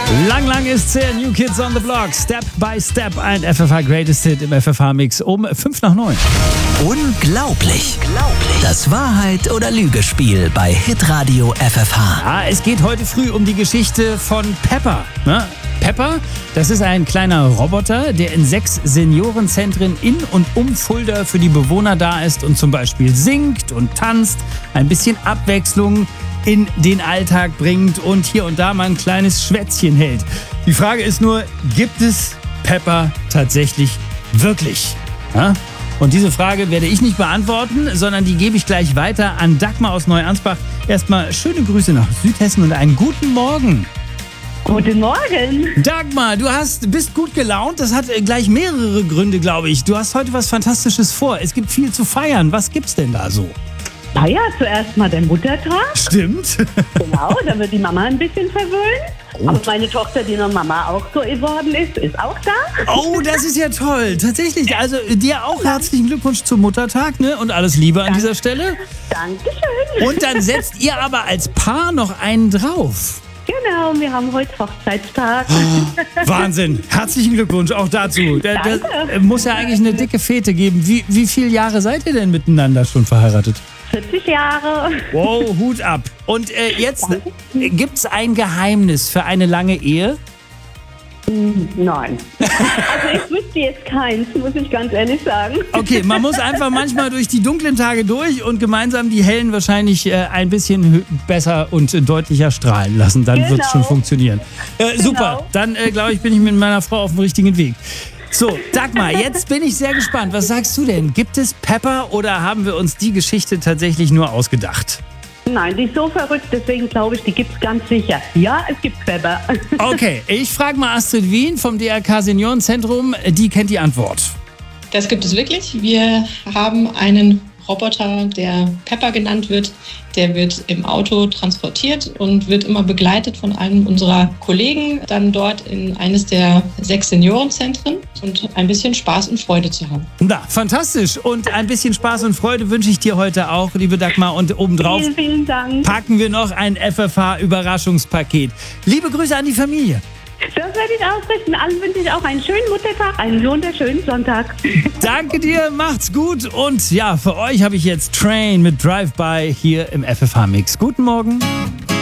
Lang ist's her, New Kids on the Block, Step by Step, ein FFH Greatest Hit im FFH-Mix um 8:55. Unglaublich. Das Wahrheit- oder Lügespiel bei Hitradio FFH. Ja, es geht heute früh um die Geschichte von Pepper. Ne? Pepper, das ist ein kleiner Roboter, der in 6 Seniorenzentren in und um Fulda für die Bewohner da ist und zum Beispiel singt und tanzt, ein bisschen Abwechslung in den Alltag bringt und hier und da mal ein kleines Schwätzchen hält. Die Frage ist nur, gibt es Pepper tatsächlich wirklich? Ja? Und diese Frage werde ich nicht beantworten, sondern die gebe ich gleich weiter an Dagmar aus Neuansbach. Erstmal schöne Grüße nach Südhessen und einen guten Morgen. Guten Morgen. Dagmar, bist gut gelaunt. Das hat gleich mehrere Gründe, glaube ich. Du hast heute was Fantastisches vor. Es gibt viel zu feiern. Was gibt's denn da so? Ja, zuerst mal der Muttertag. Stimmt. Genau, da wird die Mama ein bisschen verwöhnt. Aber meine Tochter, die noch Mama auch so geworden ist auch da. Oh, das ist ja toll. Tatsächlich. Also dir auch herzlichen Glückwunsch zum Muttertag, ne? Und alles Liebe an dieser Stelle. Dankeschön. Und dann setzt ihr aber als Paar noch einen drauf. Genau, wir haben heute Hochzeitstag. Wahnsinn. Herzlichen Glückwunsch auch dazu. Da Danke. muss ja eigentlich eine dicke Fete geben. Wie viele Jahre seid ihr denn miteinander schon verheiratet? 40 Jahre. Wow, Hut ab. Und jetzt gibt's ein Geheimnis für eine lange Ehe? Nein. Also ich wüsste jetzt keins, muss ich ganz ehrlich sagen. Okay, man muss einfach manchmal durch die dunklen Tage durch und gemeinsam die hellen wahrscheinlich ein bisschen besser und deutlicher strahlen lassen. Dann wird's schon funktionieren. Super, dann glaube ich, bin ich mit meiner Frau auf dem richtigen Weg. So, Dagmar, jetzt bin ich sehr gespannt. Was sagst du denn? Gibt es Pepper oder haben wir uns die Geschichte tatsächlich nur ausgedacht? Nein, die ist so verrückt, deswegen glaube ich, die gibt es ganz sicher. Ja, es gibt Pepper. Okay, ich frage mal Astrid Wien vom DRK Seniorenzentrum. Die kennt die Antwort. Das gibt es wirklich. Wir haben einen Roboter, der Pepper genannt wird. Der wird im Auto transportiert und wird immer begleitet von einem unserer Kollegen, dann dort in eines der 6 Seniorenzentren und ein bisschen Spaß und Freude zu haben. Na, fantastisch. Und ein bisschen Spaß und Freude wünsche ich dir heute auch, liebe Dagmar. Und obendrauf Vielen Dank. packen wir noch ein FFH-Überraschungspaket. Liebe Grüße an die Familie. Das werde ich ausrichten. Allen wünsche ich auch einen schönen Muttertag, einen wunderschönen Sonntag. Danke dir, macht's gut. Und ja, für euch habe ich jetzt Train mit Drive-By hier im FFH-Mix. Guten Morgen.